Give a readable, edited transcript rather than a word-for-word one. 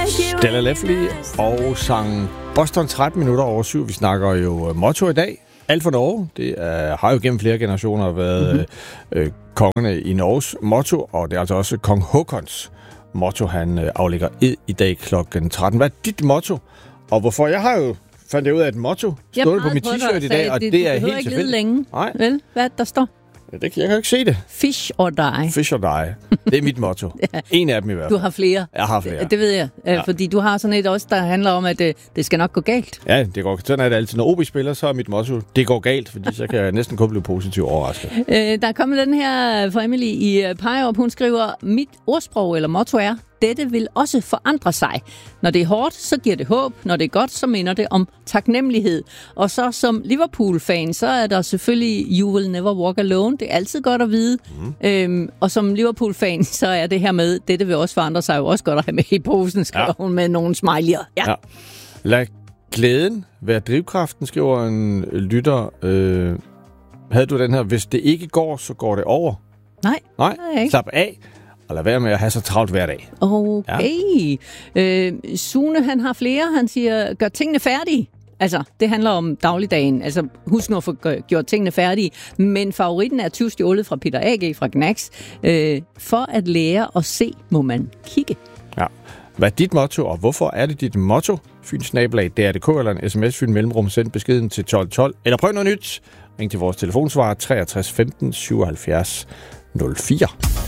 Stella Leffley og sang Boston 13 minutter over 7. Vi snakker jo motto i dag. Alt for Norge. Det har jo gennem flere generationer været kongene i Norges motto, og det er altså også kong Håkons motto. Han aflægger ed i dag klokken 13. Hvad er dit motto? Og hvorfor? Jeg har jo fandt ud af et motto stående på mit t-shirt i dag, og det er helt tilfældigt. Ikke længe. Nej. Vel, hvad der står? Jeg kan jo ikke se det. Fish or die. Fish or die. Det er mit motto. Ja. En af dem i hvert fald. Du har flere. Jeg har flere. Det ved jeg. Fordi du har sådan et også, der handler om, at det skal nok gå galt. Ja, det går. Sådan er det altid. Når OB spiller, så er mit motto, det går galt, fordi så kan jeg næsten kun blive positivt overrasket. Der er kommet den her fra Emily i Pegerup. Hun skriver, mit ordsprog eller motto er, dette vil også forandre sig. Når det er hårdt, så giver det håb. Når det er godt, så minder det om taknemmelighed. Og så som Liverpool-fan, så er der selvfølgelig You Will Never Walk Alone. Det er altid godt at vide. Og som Liverpool-fan, så er det her med, dette vil også forandre sig jo også godt at have med i posen, skriver hun med nogle smiley'er. Ja. Lad glæden være drivkraften, skriver en lytter. Havde du den her, hvis det ikke går, så går det over? Nej. Slap af. Og lad være med at have så travlt hver dag. Okay. Ja. Sune, han har flere. Han siger, gør tingene færdige. Altså, det handler om dagligdagen. Altså, husk nu at få gjort tingene færdige. Men favoritten er 20 stjålet fra Peter A.G. fra Gnax. For at lære at se, må man kigge. Ja. Hvad er dit motto, og hvorfor er det dit motto? Fyn@dr.dk eller en sms Fyn mellemrum. Send beskeden til 1212. Eller prøv noget nyt. Ring til vores telefonsvarer 63 15 77 04.